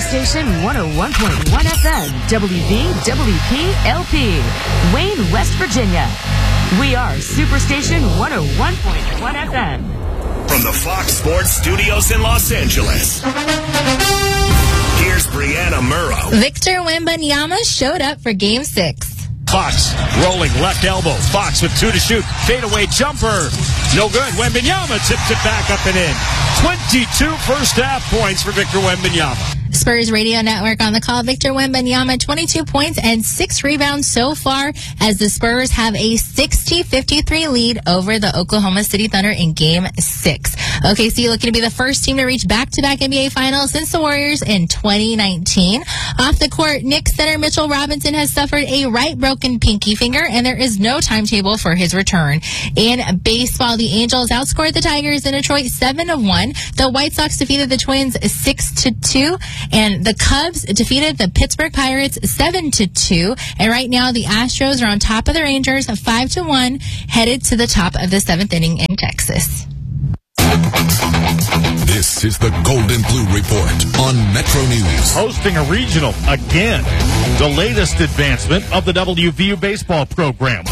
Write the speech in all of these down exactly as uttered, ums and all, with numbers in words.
Superstation one oh one point one F M, W V W P L P, Wayne, West Virginia. We are Superstation one oh one point one F M. From the Fox Sports Studios in Los Angeles, here's Brianna Murrow. Victor Wembanyama showed up for Game six. Fox rolling left elbow. Fox with two to shoot. Fadeaway jumper. No good. Wembanyama tips it back up and in. twenty-two first half points for Victor Wembanyama. Spurs Radio Network on the call. Victor Wembanyama, twenty-two points and six rebounds so far as the Spurs have a sixty fifty-three lead over the Oklahoma City Thunder in Game six. O K C looking to be the first team to reach back-to-back N B A Finals since the Warriors in twenty nineteen. Off the court, Knicks center Mitchell Robinson has suffered a right broken pinky finger, and there is no timetable for his return. In baseball, the Angels outscored the Tigers in Detroit seven to one. The White Sox defeated the Twins six to two. And the Cubs defeated the Pittsburgh Pirates seven to two. And right now, the Astros are on top of the Rangers five to one, headed to the top of the seventh inning in Texas. This is the Golden Blue Report on Metro News. Hosting a regional again. The latest advancement of the W V U baseball program.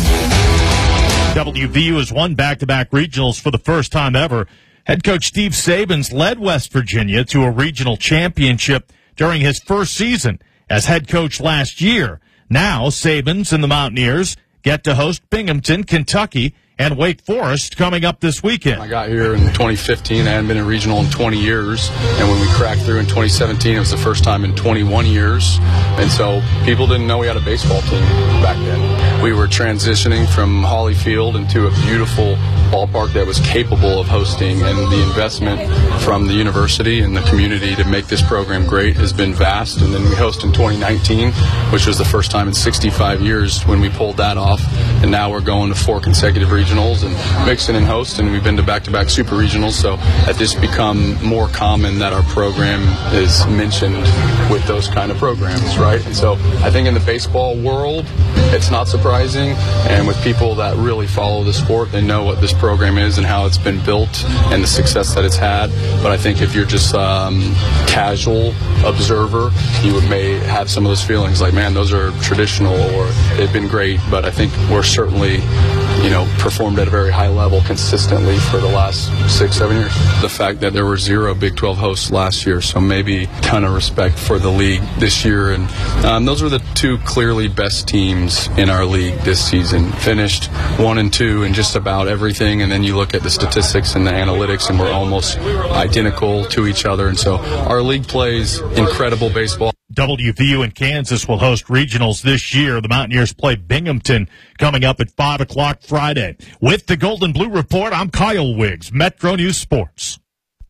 W V U has won back-to-back regionals for the first time ever. Head coach Steve Sabins led West Virginia to a regional championship during his first season as head coach last year. Now, Sabins and the Mountaineers get to host Binghamton, Kentucky, and Wake Forest coming up this weekend. I got here in twenty fifteen. I hadn't been in regional in twenty years. And when we cracked through in twenty seventeen, it was the first time in twenty-one years. And so people didn't know we had a baseball team back then. We were transitioning from Holly Field into a beautiful ballpark that was capable of hosting, and the investment from the university and the community to make this program great has been vast. And then we host in twenty nineteen, which was the first time in sixty-five years when we pulled that off. And now we're going to four consecutive regionals and mixing and host, and we've been to back-to-back super regionals. So that this become more common that our program is mentioned with those kind of programs, right? And so I think in the baseball world, it's not surprising. And with people that really follow the sport, they know what this program is and how it's been built and the success that it's had. But I think if you're just um, casual observer, you may have some of those feelings like, man, those are traditional or they've been great. But I think we're certainly, you know, performed at a very high level consistently for the last six, seven years. The fact that there were zero Big twelve hosts last year, so maybe a ton of respect for the league this year. And um, those were the two clearly best teams in our league this season. Finished one and two in just about everything, and then you look at the statistics and the analytics, and we're almost identical to each other. And so our league plays incredible baseball. W V U and Kansas will host regionals this year. The Mountaineers play Binghamton coming up at five o'clock Friday. With the Golden Blue Report, I'm Kyle Wiggs, Metro News Sports.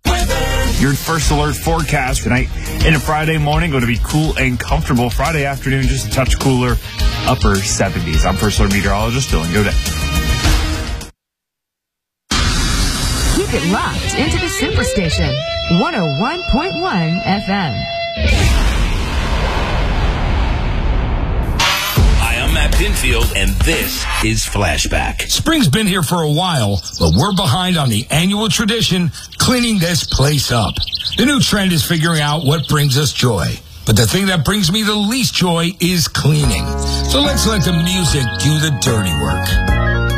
Your first alert forecast tonight into Friday morning going to be cool and comfortable. Friday afternoon, just a touch cooler, upper seventies. I'm first alert meteorologist Dylan Godet. Keep it locked into the Superstation one oh one point one F M. Matt Pinfield, and this is Flashback. Spring's been here for a while, but we're behind on the annual tradition, cleaning this place up. The new trend is figuring out what brings us joy. But the thing that brings me the least joy is cleaning. So let's let the music do the dirty work.